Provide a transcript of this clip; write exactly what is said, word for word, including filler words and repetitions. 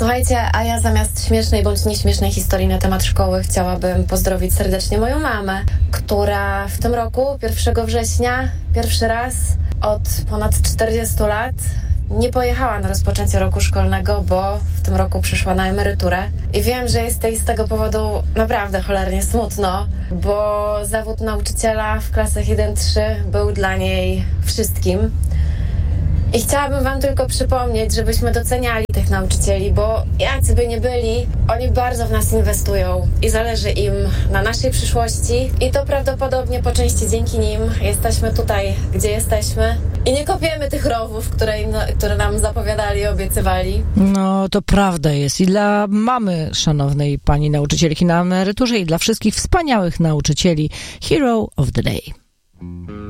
Słuchajcie, a ja zamiast śmiesznej bądź nieśmiesznej historii na temat szkoły chciałabym pozdrowić serdecznie moją mamę, która w tym roku, pierwszego września, pierwszy raz od ponad czterdziestu lat nie pojechała na rozpoczęcie roku szkolnego, bo w tym roku przyszła na emeryturę. I wiem, że jest jej z tego powodu naprawdę cholernie smutno, bo zawód nauczyciela w klasach jeden trzy był dla niej wszystkim. I chciałabym wam tylko przypomnieć, żebyśmy doceniali tych nauczycieli, bo jacy by nie byli, oni bardzo w nas inwestują i zależy im na naszej przyszłości i to prawdopodobnie po części dzięki nim jesteśmy tutaj, gdzie jesteśmy i nie kopiemy tych rowów, które, im, które nam zapowiadali i obiecywali. No to prawda jest i dla mamy szanownej pani nauczycielki na emeryturze i dla wszystkich wspaniałych nauczycieli Hero of the Day.